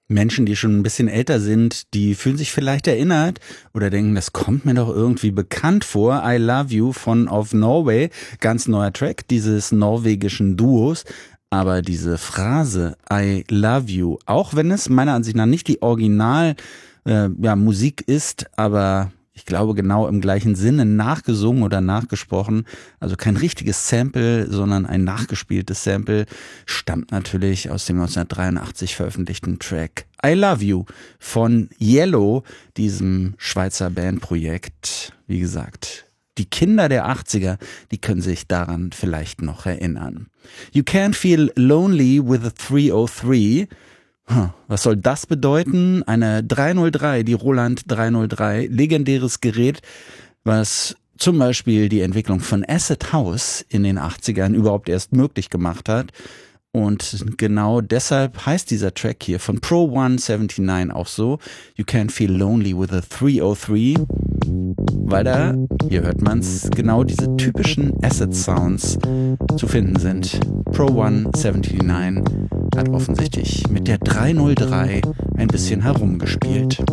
Menschen, die schon ein bisschen älter sind, die fühlen sich vielleicht erinnert oder denken, das kommt mir doch irgendwie bekannt vor. I Love You von Of Norway, ganz neuer Track dieses norwegischen Duos. Aber diese Phrase I Love You, auch wenn es meiner Ansicht nach nicht die Original Musik ist, aber ich glaube genau im gleichen Sinne nachgesungen oder nachgesprochen, also kein richtiges Sample, sondern ein nachgespieltes Sample, stammt natürlich aus dem 1983 veröffentlichten Track I Love You von Yellow, diesem Schweizer Bandprojekt. Wie gesagt, die Kinder der 80er, die können sich daran vielleicht noch erinnern. You Can't Feel Lonely with a 303. Was soll das bedeuten? Eine 303, die Roland 303, legendäres Gerät, was zum Beispiel die Entwicklung von Acid House in den 80ern überhaupt erst möglich gemacht hat. Und genau deshalb heißt dieser Track hier von Pro 179 auch so, You Can't Feel Lonely with a 303, weil da, hier hört man's, genau diese typischen Acid-Sounds zu finden sind. Pro 179 hat offensichtlich mit der 303 ein bisschen herumgespielt.